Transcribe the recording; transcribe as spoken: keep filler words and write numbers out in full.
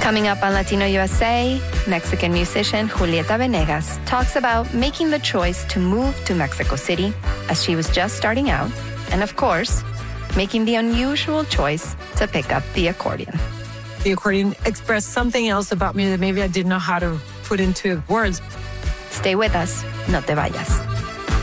Coming up on Latino U S A, Mexican musician Julieta Venegas talks about making the choice to move to Mexico City as she was just starting out, and of course, making the unusual choice to pick up the accordion. The accordion expressed something else about me that maybe I didn't know how to put into words. Stay with us, no te vayas.